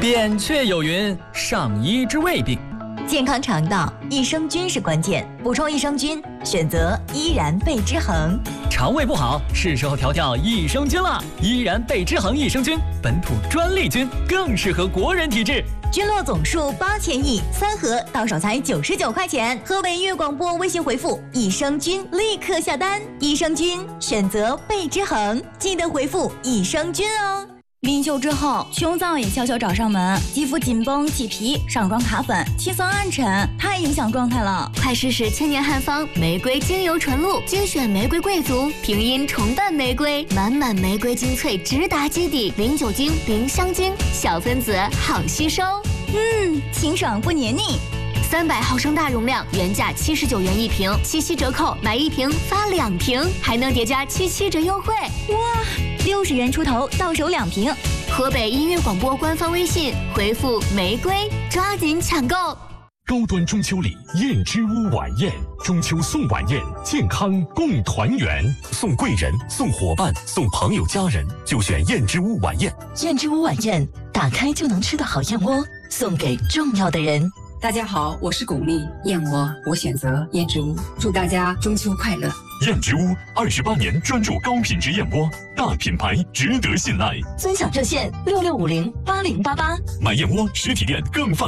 扁鹊有云：上医治未病。 健康肠道，益生菌是关键。补充益生菌，选择依然贝之恒。 肠胃不好，是时候调调益生菌了。依然贝之恒益生菌，本土专利菌，更适合国人体质。 菌落总数8000亿，3盒到手才99块钱。河北音乐广播微信回复益生菌，立刻下单。益生菌选择贝之恒，记得回复益生菌哦。 临休之后，胸燥也悄悄找上门，肌肤紧绷、起皮、上妆卡粉、气色暗沉，太影响状态了。 快试试千年汉方玫瑰精油纯露，精选玫瑰贵族，平阴重瓣玫瑰，满满玫瑰精粹直达基底，零酒精、零香精，小分子好吸收。 清爽不黏腻。 300毫升大容量，原价79元一瓶，77折扣，买1瓶发2瓶，还能叠加77折优惠。 哇，60元出头到手2瓶。 河北音乐广播官方微信回复玫瑰，抓紧抢购。 高端中秋礼燕之屋晚宴，中秋送晚宴，健康共团圆，送贵人，送伙伴，送朋友家人，就选燕之屋晚宴。 燕之屋晚宴，打开就能吃的好燕窝，送给重要的人。 大家好，我是巩俐，燕窝我选择燕之屋，祝大家中秋快乐。 燕之屋28年专注高品质燕窝，大品牌值得信赖。 尊享热线66508088， 买燕窝实体店更放